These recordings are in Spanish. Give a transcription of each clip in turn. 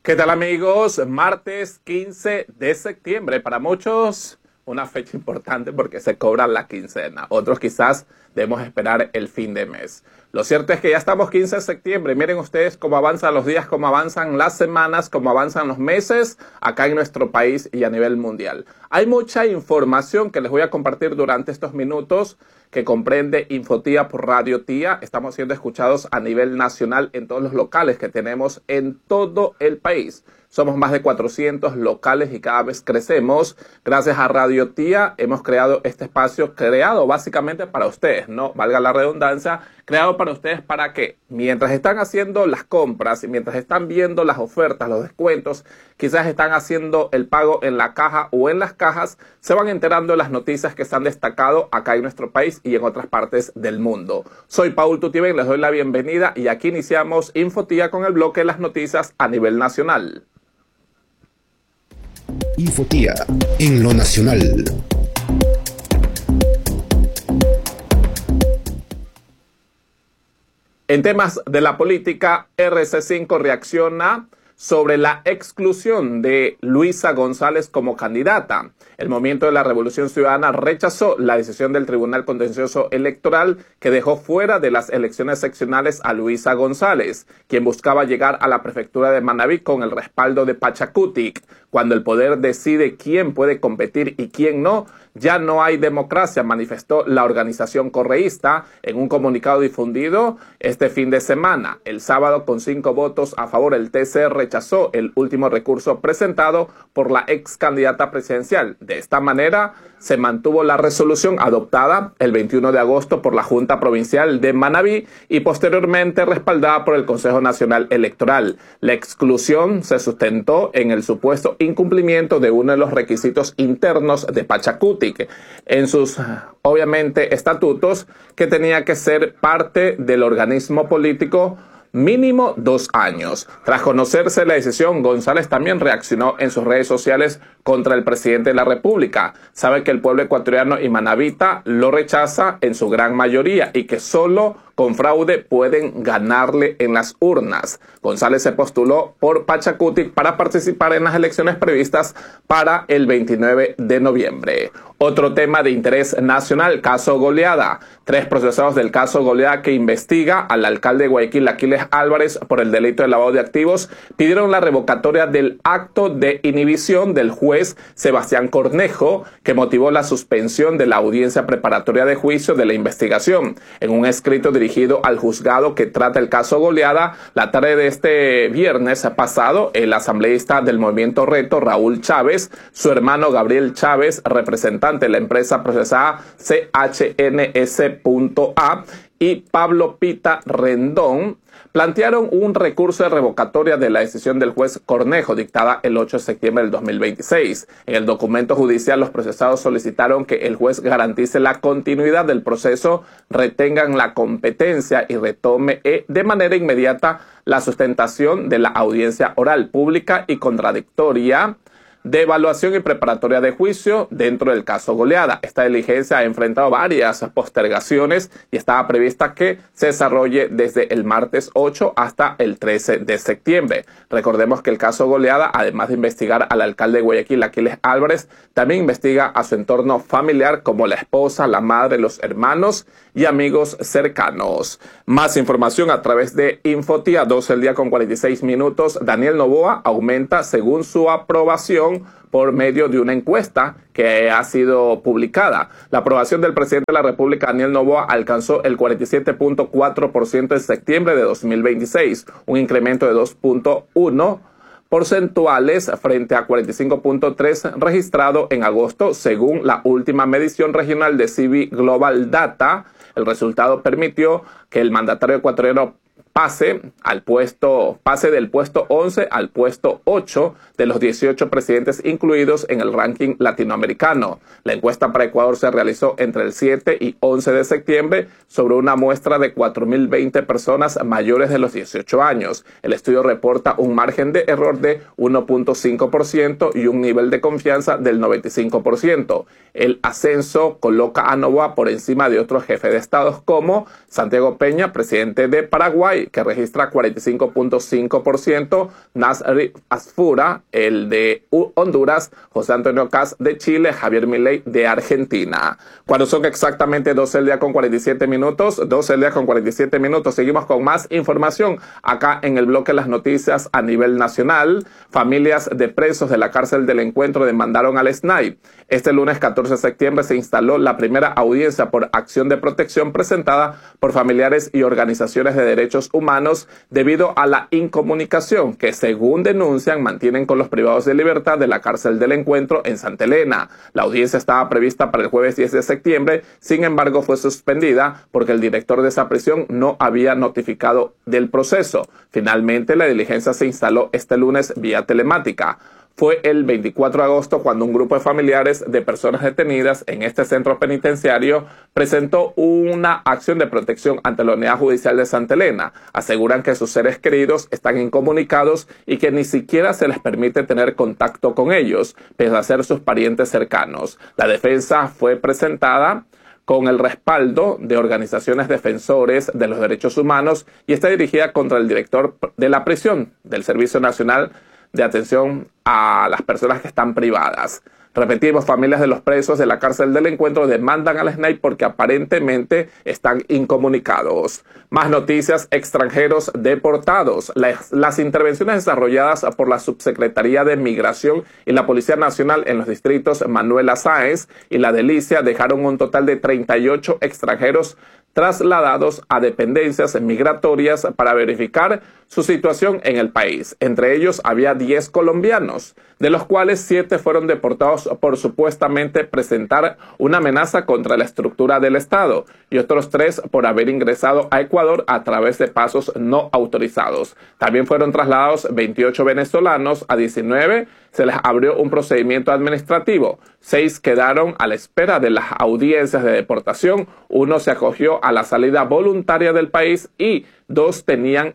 ¿Qué tal, amigos? Martes 15 de septiembre. Para muchos una fecha importante porque se cobra la quincena. Otros quizás debemos esperar el fin de mes. Lo cierto es que ya estamos 15 de septiembre. Miren ustedes cómo avanzan los días, cómo avanzan las semanas, cómo avanzan los meses acá en nuestro país y a nivel mundial. Hay mucha información que les voy a compartir durante estos minutos que comprende Infotía por Radio Tía. Estamos siendo escuchados a nivel nacional en todos los locales que tenemos en todo el país. Somos más de 400 locales y cada vez crecemos. Gracias a Radio Tía hemos creado este espacio creado básicamente para ustedes, ¿no? Valga la redundancia, creado para ustedes para que mientras están haciendo las compras y mientras están viendo las ofertas, los descuentos, quizás están haciendo el pago en la caja o en las cajas, se van enterando de las noticias que se han destacado acá en nuestro país y en otras partes del mundo. Soy Paul Tutibén, les doy la bienvenida y aquí iniciamos Infotía con el bloque de las noticias a nivel nacional. Infotía en lo nacional. En temas de la política, RC5 reacciona sobre la exclusión de Luisa González como candidata. El Movimiento de la Revolución Ciudadana rechazó la decisión del Tribunal Contencioso Electoral que dejó fuera de las elecciones seccionales a Luisa González, quien buscaba llegar a la prefectura de Manabí con el respaldo de Pachacutic. Cuando el poder decide quién puede competir y quién no, ya no hay democracia, manifestó la organización correísta en un comunicado difundido este fin de semana. El sábado, con 5 votos a favor, el TC rechazó el último recurso presentado por la ex candidata presidencial. De esta manera, se mantuvo la resolución adoptada el 21 de agosto por la Junta Provincial de Manabí y posteriormente respaldada por el Consejo Nacional Electoral. La exclusión se sustentó en el supuesto incumplimiento de uno de los requisitos internos de Pachacutic en sus, obviamente, estatutos, que tenía que ser parte del organismo político mínimo 2 años. Tras conocerse la decisión, González también reaccionó en sus redes sociales contra el presidente de la República. Sabe que el pueblo ecuatoriano y manabita lo rechaza en su gran mayoría y que solo con fraude pueden ganarle en las urnas. González se postuló por Pachacutic para participar en las elecciones previstas para el 29 de noviembre. Otro tema de interés nacional, caso Goleada. 3 procesados del caso Goleada que investiga al alcalde de Guayaquil, Aquiles Álvarez, por el delito de lavado de activos, pidieron la revocatoria del acto de inhibición del juez Sebastián Cornejo, que motivó la suspensión de la audiencia preparatoria de juicio de la investigación. En un escrito dirigido al juzgado que trata el caso Goleada, la tarde de este viernes pasado, el asambleísta del Movimiento Reto, Raúl Chávez, su hermano Gabriel Chávez, representante de la empresa procesada CHNS.A, y Pablo Pita Rendón, plantearon un recurso de revocatoria de la decisión del juez Cornejo, dictada el 8 de septiembre del 2026. En el documento judicial, los procesados solicitaron que el juez garantice la continuidad del proceso, retengan la competencia y retome de manera inmediata la sustentación de la audiencia oral, pública y contradictoria de evaluación y preparatoria de juicio dentro del caso Goleada. Esta diligencia ha enfrentado varias postergaciones y estaba prevista que se desarrolle desde el martes 8 hasta el 13 de septiembre. Recordemos que el caso Goleada, además de investigar al alcalde de Guayaquil, Aquiles Álvarez, también investiga a su entorno familiar como la esposa, la madre, los hermanos y amigos cercanos. Más información a través de Infotía, 12 del día con 46 minutos. Daniel Noboa aumenta según su aprobación por medio de una encuesta que ha sido publicada. La aprobación del presidente de la República, Daniel Noboa, alcanzó el 47.4% en septiembre de 2026, un incremento de 2.1 porcentuales frente a 45.3 registrado en agosto, según la última medición regional de CIVI Global Data. El resultado permitió que el mandatario ecuatoriano pase del puesto 11 al puesto 8 de los 18 presidentes incluidos en el ranking latinoamericano. La encuesta para Ecuador se realizó entre el 7 y 11 de septiembre sobre una muestra de 4.020 personas mayores de los 18 años. El estudio reporta un margen de error de 1.5% y un nivel de confianza del 95%. El ascenso coloca a Noboa por encima de otros jefes de estados como Santiago Peña, presidente de Paraguay, Uruguay, que registra 45.5%, Nasri Asfura, el de Honduras, José Antonio Kast de Chile, Javier Milei de Argentina. Cuando son exactamente 12 del día con 47 minutos, 12 del día con 47 minutos, seguimos con más información acá en el bloque de las noticias a nivel nacional. Familias de presos de la cárcel del Encuentro demandaron al SNAI. Este lunes 14 de septiembre se instaló la primera audiencia por acción de protección presentada por familiares y organizaciones de derechos humanos debido a la incomunicación que, según denuncian, mantienen con los privados de libertad de la cárcel del Encuentro en Santa Elena. La audiencia estaba prevista para el jueves 10 de septiembre, sin embargo fue suspendida porque el director de esa prisión no había notificado del proceso. Finalmente, la diligencia se instaló este lunes vía telemática. Fue el 24 de agosto cuando un grupo de familiares de personas detenidas en este centro penitenciario presentó una acción de protección ante la Unidad Judicial de Santa Elena. Aseguran que sus seres queridos están incomunicados y que ni siquiera se les permite tener contacto con ellos, pese a ser sus parientes cercanos. La defensa fue presentada con el respaldo de organizaciones defensores de los derechos humanos y está dirigida contra el director de la prisión del Servicio Nacional de Atención a las Personas que están privadas. Repetimos, familias de los presos de la cárcel del Encuentro demandan al SNAI porque aparentemente están incomunicados. Más noticias: extranjeros deportados. Las intervenciones desarrolladas por la Subsecretaría de Migración y la Policía Nacional en los distritos Manuela Sáenz y La Delicia dejaron un total de 38 extranjeros trasladados a dependencias migratorias para verificar su situación en el país. Entre ellos había 10 colombianos, de los cuales 7 fueron deportados por supuestamente presentar una amenaza contra la estructura del Estado y otros 3 por haber ingresado a Ecuador a través de pasos no autorizados. También fueron trasladados 28 venezolanos. A 19 se les abrió un procedimiento administrativo. 6 quedaron a la espera de las audiencias de deportación. 1 se acogió a la salida voluntaria del país y 2 tenían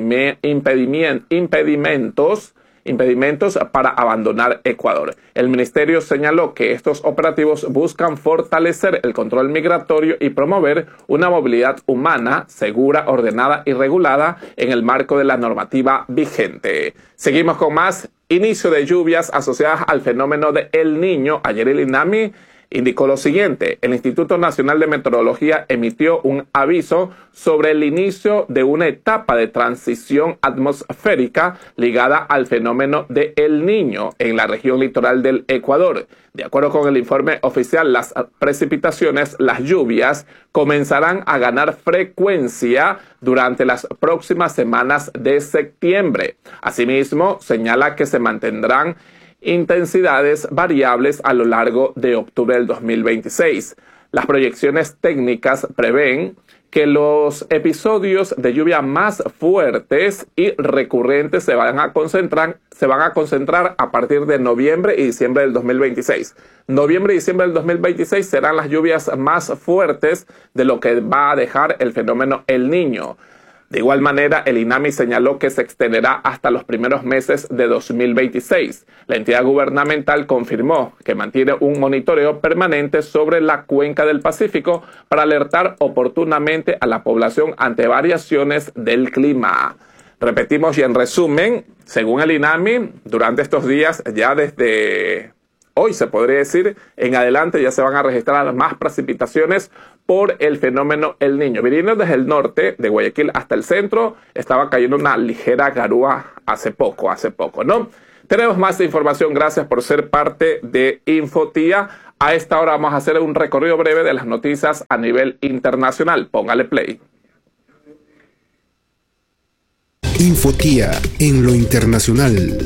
impedimentos para abandonar Ecuador. El ministerio señaló que estos operativos buscan fortalecer el control migratorio y promover una movilidad humana, segura, ordenada y regulada en el marco de la normativa vigente. Seguimos con más. Inicio de lluvias asociadas al fenómeno de El Niño. Ayer el INAMI indicó lo siguiente: el Instituto Nacional de Meteorología emitió un aviso sobre el inicio de una etapa de transición atmosférica ligada al fenómeno de El Niño en la región litoral del Ecuador. De acuerdo con el informe oficial, las precipitaciones, las lluvias, comenzarán a ganar frecuencia durante las próximas semanas de septiembre. Asimismo, señala que se mantendrán intensidades variables a lo largo de octubre del 2026. Las proyecciones técnicas prevén que los episodios de lluvia más fuertes y recurrentes se van a concentrar a partir de noviembre y diciembre del 2026. Noviembre y diciembre del 2026 serán las lluvias más fuertes de lo que va a dejar el fenómeno El Niño. De igual manera, el INAMI señaló que se extenderá hasta los primeros meses de 2026. La entidad gubernamental confirmó que mantiene un monitoreo permanente sobre la cuenca del Pacífico para alertar oportunamente a la población ante variaciones del clima. Repetimos y en resumen, según el INAMI, durante estos días, ya desde hoy se podría decir, en adelante ya se van a registrar más precipitaciones por el fenómeno El Niño. Viniendo desde el norte de Guayaquil hasta el centro, estaba cayendo una ligera garúa hace poco, ¿no? Tenemos más información. Gracias por ser parte de Infotía. A esta hora vamos a hacer un recorrido breve de las noticias a nivel internacional. Póngale play. Infotía en lo internacional.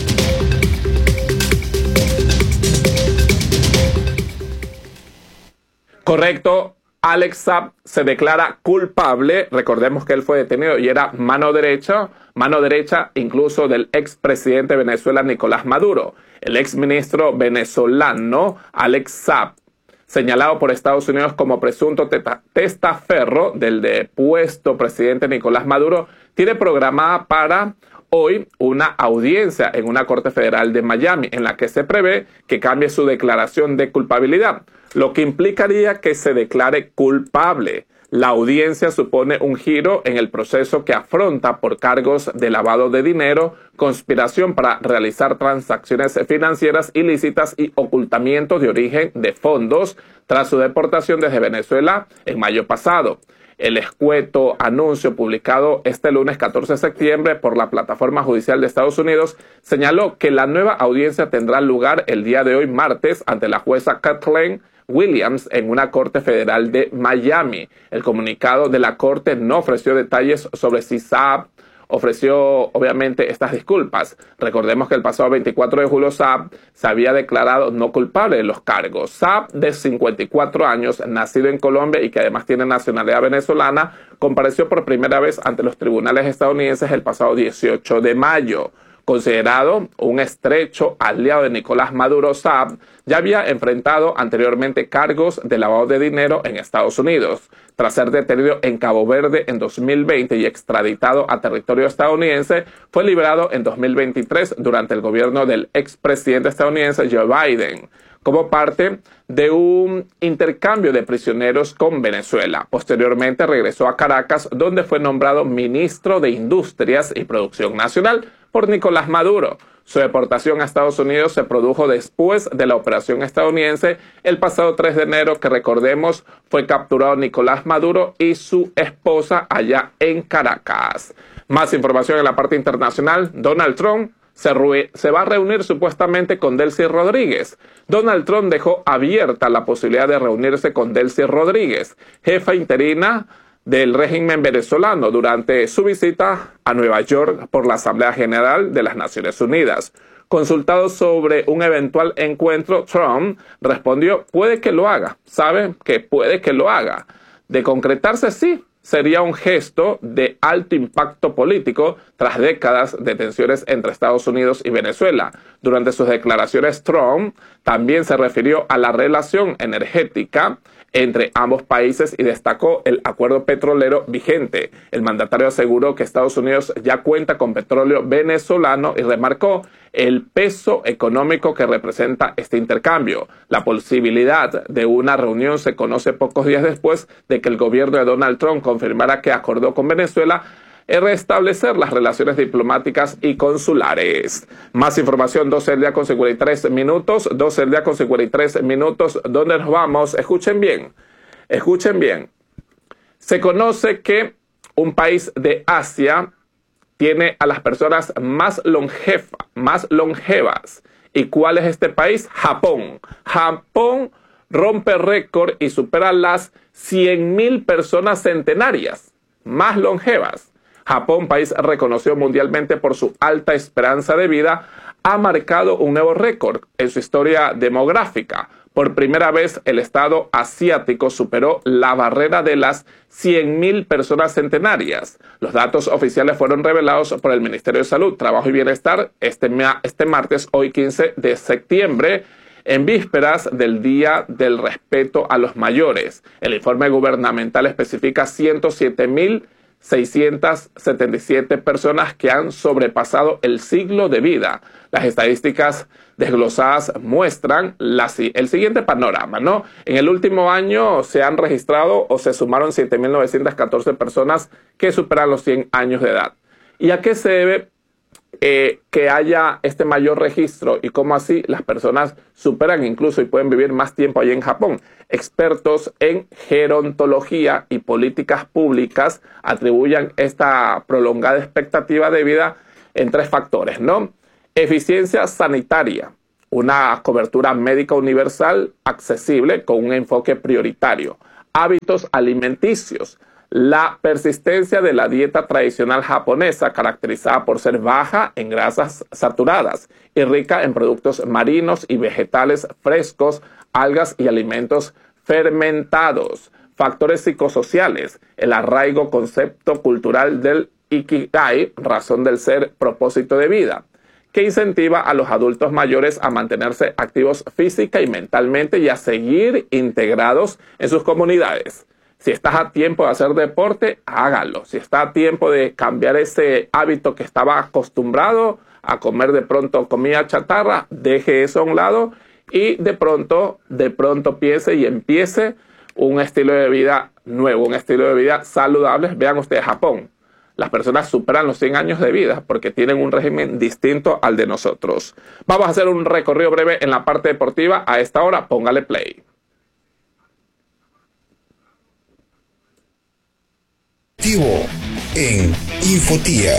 Correcto. Alex Saab se declara culpable. Recordemos que él fue detenido y era mano derecha incluso del expresidente de Venezuela, Nicolás Maduro. El exministro venezolano Alex Saab, señalado por Estados Unidos como presunto testaferro del depuesto presidente Nicolás Maduro, tiene programada para hoy una audiencia en una corte federal de Miami en la que se prevé que cambie su declaración de culpabilidad, lo que implicaría que se declare culpable. La audiencia supone un giro en el proceso que afronta por cargos de lavado de dinero, conspiración para realizar transacciones financieras ilícitas y ocultamiento de origen de fondos tras su deportación desde Venezuela en mayo pasado. El escueto anuncio publicado este lunes 14 de septiembre por la Plataforma Judicial de Estados Unidos señaló que la nueva audiencia tendrá lugar el día de hoy martes ante la jueza Kathleen Williams en una corte federal de Miami. El comunicado de la corte no ofreció detalles sobre si Saab ofreció obviamente estas disculpas. Recordemos que el pasado 24 de julio Saab se había declarado no culpable de los cargos. Saab, de 54 años, nacido en Colombia y que además tiene nacionalidad venezolana, compareció por primera vez ante los tribunales estadounidenses el pasado 18 de mayo. Considerado un estrecho aliado de Nicolás Maduro, Saab ya había enfrentado anteriormente cargos de lavado de dinero en Estados Unidos. Tras ser detenido en Cabo Verde en 2020 y extraditado a territorio estadounidense, fue liberado en 2023 durante el gobierno del expresidente estadounidense Joe Biden, como parte de un intercambio de prisioneros con Venezuela. Posteriormente regresó a Caracas, donde fue nombrado ministro de Industrias y Producción Nacional por Nicolás Maduro. Su deportación a Estados Unidos se produjo después de la operación estadounidense el pasado 3 de enero, que recordemos fue capturado Nicolás Maduro y su esposa allá en Caracas. Más información en la parte internacional. Donald Trump se va a reunir supuestamente con Delcy Rodríguez. Donald Trump dejó abierta la posibilidad de reunirse con Delcy Rodríguez, jefa interina del régimen venezolano, durante su visita a Nueva York por la Asamblea General de las Naciones Unidas. Consultado sobre un eventual encuentro, Trump respondió: puede que lo haga, sabe que puede que lo haga. De concretarse, sí, sería un gesto de alto impacto político tras décadas de tensiones entre Estados Unidos y Venezuela. Durante sus declaraciones, Trump también se refirió a la relación energética entre ambos países y destacó el acuerdo petrolero vigente. El mandatario aseguró que Estados Unidos ya cuenta con petróleo venezolano y remarcó el peso económico que representa este intercambio. La posibilidad de una reunión se conoce pocos días después de que el gobierno de Donald Trump confirmara que acordó con Venezuela restablecer las relaciones diplomáticas y consulares. Más información, 12 del día con 53 minutos, 12 del día con 53 minutos. ¿Dónde nos vamos? Escuchen bien, escuchen bien. Se conoce que un país de Asia tiene a las personas más longevas. ¿Y cuál es este país? Japón. Japón rompe récord y supera las 100.000 personas centenarias más longevas. Japón, país reconocido mundialmente por su alta esperanza de vida, ha marcado un nuevo récord en su historia demográfica. Por primera vez, el estado asiático superó la barrera de las 100.000 personas centenarias. Los datos oficiales fueron revelados por el Ministerio de Salud, Trabajo y Bienestar este martes, hoy 15 de septiembre, en vísperas del Día del Respeto a los Mayores. El informe gubernamental especifica 107.677 personas que han sobrepasado el siglo de vida. Las estadísticas desglosadas muestran el siguiente panorama, ¿no? En el último año se han registrado o se sumaron 7.914 personas que superan los 100 años de edad. ¿Y a qué se debe que haya este mayor registro y cómo así las personas superan incluso y pueden vivir más tiempo allí en Japón? Expertos en gerontología y políticas públicas atribuyen esta prolongada expectativa de vida en 3 factores, ¿no? Eficiencia sanitaria, una cobertura médica universal accesible con un enfoque prioritario. Hábitos alimenticios. La persistencia de la dieta tradicional japonesa, caracterizada por ser baja en grasas saturadas y rica en productos marinos y vegetales frescos, algas y alimentos fermentados. Factores psicosociales, el arraigo concepto cultural del Ikigai, razón del ser, propósito de vida, que incentiva a los adultos mayores a mantenerse activos física y mentalmente y a seguir integrados en sus comunidades. Si estás a tiempo de hacer deporte, hágalo. Si está a tiempo de cambiar ese hábito que estaba acostumbrado a comer de pronto comida chatarra, deje eso a un lado y de pronto piense y empiece un estilo de vida nuevo, un estilo de vida saludable. Vean ustedes Japón. Las personas superan los 100 años de vida porque tienen un régimen distinto al de nosotros. Vamos a hacer un recorrido breve en la parte deportiva. A esta hora, póngale play. En Infotía.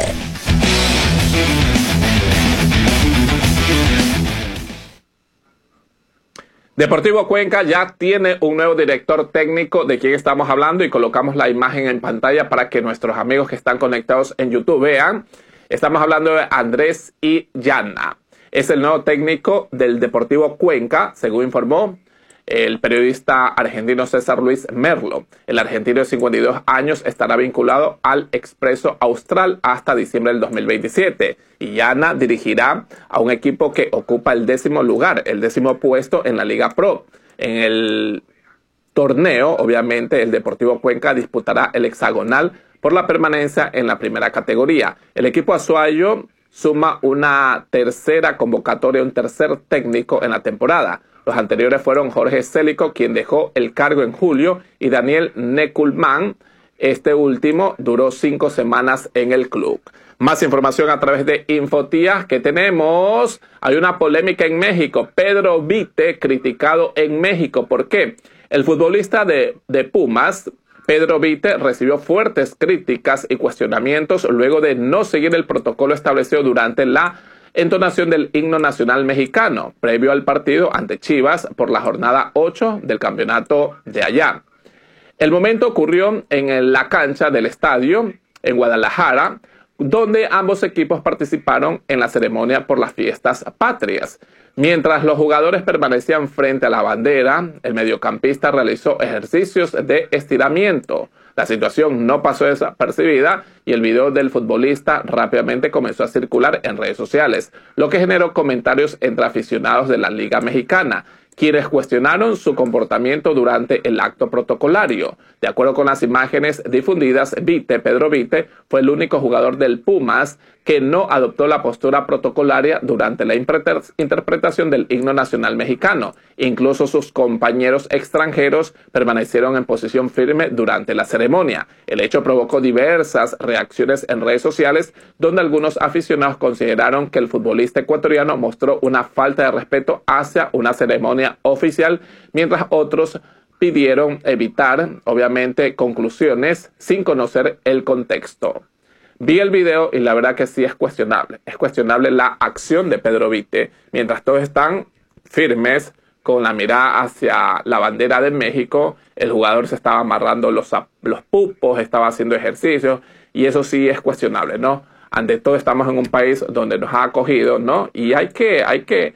Deportivo Cuenca ya tiene un nuevo director técnico, de quien estamos hablando, y colocamos la imagen en pantalla para que nuestros amigos que están conectados en YouTube vean. Estamos hablando de Andrés Illana. Es el nuevo técnico del Deportivo Cuenca, según informó el periodista argentino César Luis Merlo. El argentino de 52 años estará vinculado al Expreso Austral hasta diciembre del 2027. Illana dirigirá a un equipo que ocupa el 10º lugar, el 10º puesto en la Liga Pro. En el torneo, obviamente, el Deportivo Cuenca disputará el hexagonal por la permanencia en la primera categoría. El equipo azuayo suma una tercera convocatoria, un tercer técnico en la temporada. Los anteriores fueron Jorge Célico, quien dejó el cargo en julio, y Daniel Neculman. Este último duró 5 semanas en el club. Más información a través de Infotía que tenemos. Hay una polémica en México. Pedro Vite criticado en México. ¿Por qué? El futbolista de Pumas, Pedro Vite, recibió fuertes críticas y cuestionamientos luego de no seguir el protocolo establecido durante la entonación del himno nacional mexicano, previo al partido ante Chivas por la jornada 8 del campeonato de allá. El momento ocurrió en la cancha del estadio en Guadalajara, donde ambos equipos participaron en la ceremonia por las fiestas patrias. Mientras los jugadores permanecían frente a la bandera, el mediocampista realizó ejercicios de estiramiento. La situación no pasó desapercibida y el video del futbolista rápidamente comenzó a circular en redes sociales, lo que generó comentarios entre aficionados de la Liga Mexicana, quienes cuestionaron su comportamiento durante el acto protocolario. De acuerdo con las imágenes difundidas, Pedro Vite, fue el único jugador del Pumas que no adoptó la postura protocolaria durante la interpretación del himno nacional mexicano. Incluso sus compañeros extranjeros permanecieron en posición firme durante la ceremonia. El hecho provocó diversas reacciones en redes sociales, donde algunos aficionados consideraron que el futbolista ecuatoriano mostró una falta de respeto hacia una ceremonia oficial, mientras otros pidieron evitar, obviamente, conclusiones sin conocer el contexto. Vi el video y la verdad que sí es cuestionable. Es cuestionable la acción de Pedro Vite. Mientras todos están firmes con la mirada hacia la bandera de México, el jugador se estaba amarrando los pupos, estaba haciendo ejercicios, y eso sí es cuestionable, ¿no? Ante todo estamos en un país donde nos ha acogido, ¿no? Y hay que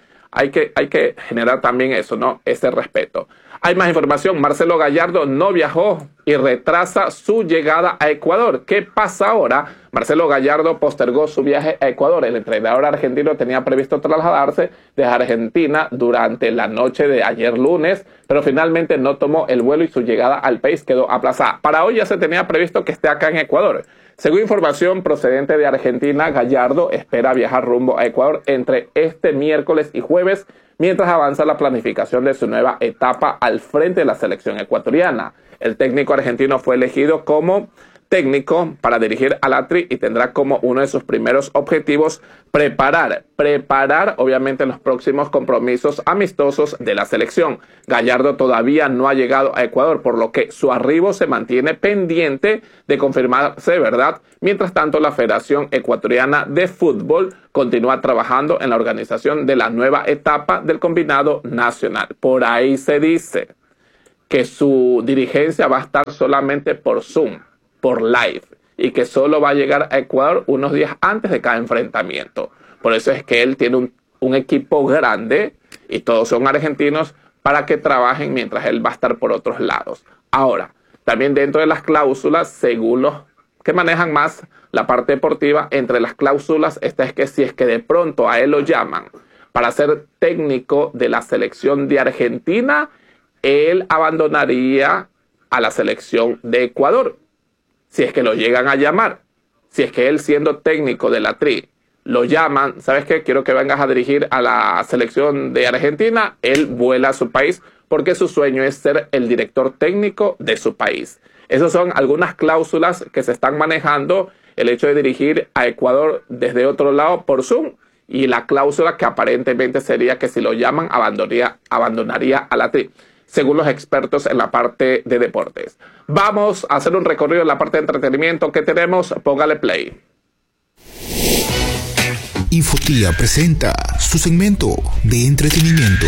generar también eso, ¿no? Ese respeto. Hay más información. Marcelo Gallardo no viajó y retrasa su llegada a Ecuador. ¿Qué pasa ahora? Marcelo Gallardo postergó su viaje a Ecuador. El entrenador argentino tenía previsto trasladarse desde Argentina durante la noche de ayer lunes, pero finalmente no tomó el vuelo y su llegada al país quedó aplazada. Para hoy ya se tenía previsto que esté acá en Ecuador. Según información procedente de Argentina, Gallardo espera viajar rumbo a Ecuador entre este miércoles y jueves, mientras avanza la planificación de su nueva etapa al frente de la selección ecuatoriana. El técnico argentino fue elegido como técnico para dirigir al Atri y tendrá como uno de sus primeros objetivos preparar obviamente los próximos compromisos amistosos de la selección. Gallardo todavía no ha llegado a Ecuador, por lo que su arribo se mantiene pendiente de confirmarse, ¿verdad? Mientras tanto, la Federación Ecuatoriana de Fútbol continúa trabajando en la organización de la nueva etapa del combinado nacional. Por ahí se dice que su dirigencia va a estar solamente por Zoom, por live, y que solo va a llegar a Ecuador unos días antes de cada enfrentamiento. Por eso es que él tiene un equipo grande y todos son argentinos para que trabajen mientras él va a estar por otros lados. Ahora, también dentro de las cláusulas, según los que manejan más la parte deportiva, entre las cláusulas esta es que si es que de pronto a él lo llaman para ser técnico de la selección de Argentina, él abandonaría a la selección de Ecuador. Si es que lo llegan a llamar, si es que él siendo técnico de la TRI lo llaman, ¿sabes qué? Quiero que vengas a dirigir a la selección de Argentina, él vuela a su país porque su sueño es ser el director técnico de su país. Esas son algunas cláusulas que se están manejando, el hecho de dirigir a Ecuador desde otro lado por Zoom, y la cláusula que aparentemente sería que si lo llaman abandonaría a la tri, según los expertos en la parte de deportes. Vamos a hacer un recorrido en la parte de entretenimiento que tenemos. Póngale play. Infotía presenta su segmento de entretenimiento.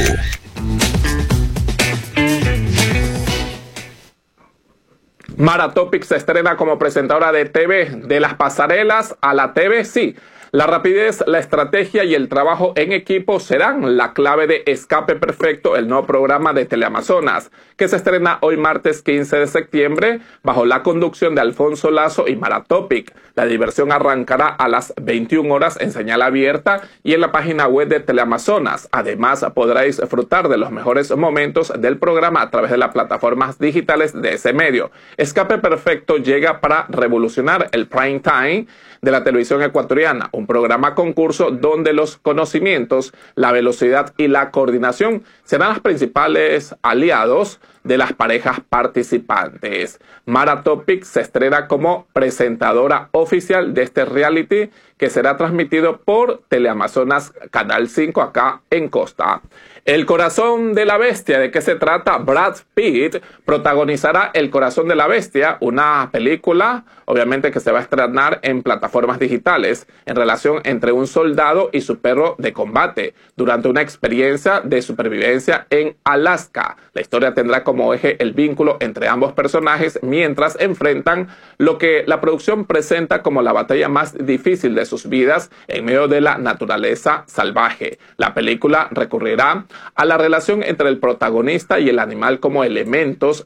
Mara Topic se estrena como presentadora de TV, de las pasarelas a la TV, sí. La rapidez, la estrategia y el trabajo en equipo serán la clave de Escape Perfecto, el nuevo programa de Teleamazonas, que se estrena hoy martes 15 de septiembre bajo la conducción de Alfonso Lazo y Mara Topic. La diversión arrancará a las 21 horas en señal abierta y en la página web de Teleamazonas. Además, podréis disfrutar de los mejores momentos del programa a través de las plataformas digitales de ese medio. Escape Perfecto llega para revolucionar el prime time de la televisión ecuatoriana, un programa concurso donde los conocimientos, la velocidad y la coordinación serán los principales aliados de las parejas participantes. Mara Topic se estrena como presentadora oficial de este reality que será transmitido por Teleamazonas Canal 5 acá en Costa. El corazón de la bestia, ¿de qué se trata? Brad Pitt protagonizará El corazón de la bestia, una película obviamente que se va a estrenar en plataformas digitales en relación entre un soldado y su perro de combate durante una experiencia de supervivencia en Alaska. La historia tendrá como eje el vínculo entre ambos personajes mientras enfrentan lo que la producción presenta como la batalla más difícil de sus vidas en medio de la naturaleza salvaje. La película recurrirá a la relación entre el protagonista y el animal como elementos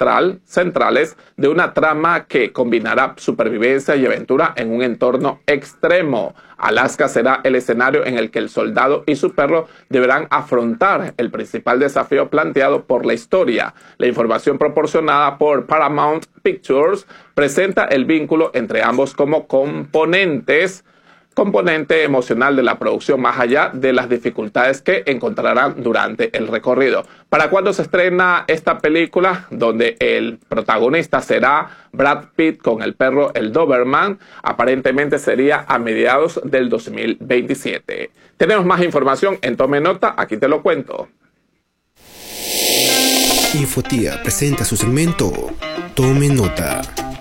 centrales de una trama que combinará supervivencia y aventura en un entorno extremo. Alaska será el escenario en el que el soldado y su perro deberán afrontar el principal desafío planteado por la historia. La información proporcionada por Paramount Pictures presenta el vínculo entre ambos como componente emocional de la producción, más allá de las dificultades que encontrarán durante el recorrido. ¿Para cuándo se estrena esta película? Donde el protagonista será Brad Pitt con el perro, el Doberman. Aparentemente sería a mediados del 2027. Tenemos más información en Tome Nota, aquí te lo cuento. Infotía presenta su segmento Tome Nota.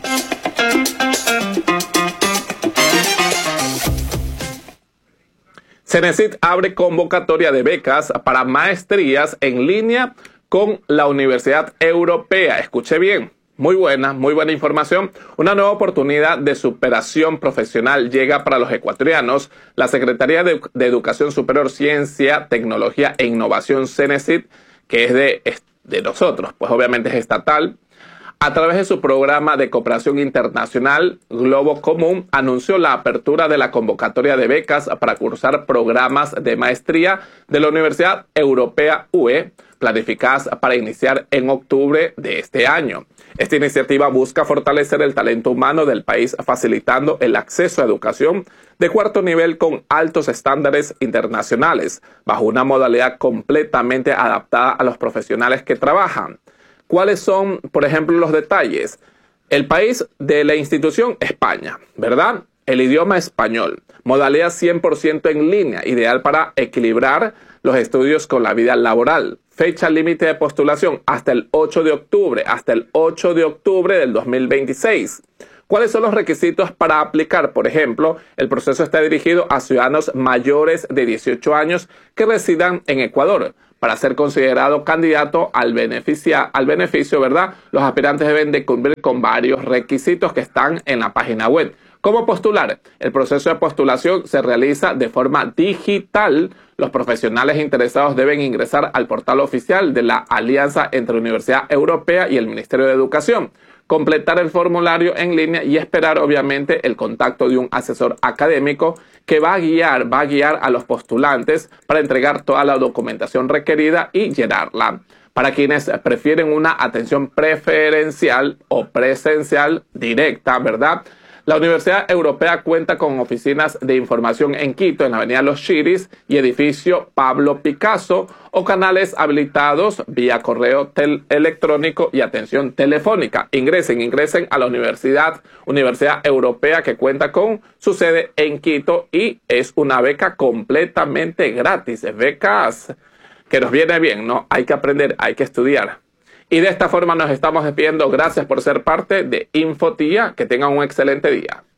Cenecit abre convocatoria de becas para maestrías en línea con la Universidad Europea. Escuche bien, muy buena información. Una nueva oportunidad de superación profesional llega para los ecuatorianos. La Secretaría de Educación Superior, Ciencia, Tecnología e Innovación, Cenecit, que es de nosotros, pues obviamente es estatal, a través de su programa de cooperación internacional Globo Común, anunció la apertura de la convocatoria de becas para cursar programas de maestría de la Universidad Europea UE, planificadas para iniciar en octubre de este año. Esta iniciativa busca fortalecer el talento humano del país, facilitando el acceso a educación de cuarto nivel con altos estándares internacionales, bajo una modalidad completamente adaptada a los profesionales que trabajan. ¿Cuáles son, por ejemplo, los detalles? El país de la institución, España, ¿verdad? El idioma español, modalidad 100% en línea, ideal para equilibrar los estudios con la vida laboral. Fecha límite de postulación hasta el 8 de octubre del 2026. ¿Cuáles son los requisitos para aplicar? Por ejemplo, el proceso está dirigido a ciudadanos mayores de 18 años que residan en Ecuador. Para ser considerado candidato al beneficio, ¿verdad? Los aspirantes deben de cumplir con varios requisitos que están en la página web. ¿Cómo postular? El proceso de postulación se realiza de forma digital. Los profesionales interesados deben ingresar al portal oficial de la alianza entre Universidad Europea y el Ministerio de Educación, completar el formulario en línea y esperar obviamente el contacto de un asesor académico que va a guiar a los postulantes para entregar toda la documentación requerida y llenarla. Para quienes prefieren una atención preferencial o presencial directa, ¿verdad? La Universidad Europea cuenta con oficinas de información en Quito, en la avenida Los Chiris y edificio Pablo Picasso, o canales habilitados vía correo electrónico y atención telefónica. Ingresen a la Universidad Europea, que cuenta con su sede en Quito y es una beca completamente gratis. Becas que nos viene bien, ¿no? Hay que aprender, hay que estudiar. Y de esta forma nos estamos despidiendo. Gracias por ser parte de Infotía. Que tengan un excelente día.